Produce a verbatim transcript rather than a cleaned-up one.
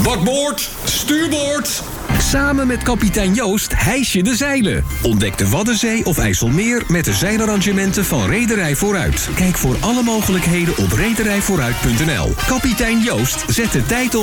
Bakboord, stuurboord. Samen met kapitein Joost hijs je de zeilen. Ontdek de Waddenzee of IJsselmeer met de zeilarrangementen van Rederij Vooruit. Kijk voor alle mogelijkheden op rederij vooruit punt n l. Kapitein Joost zet de tijd op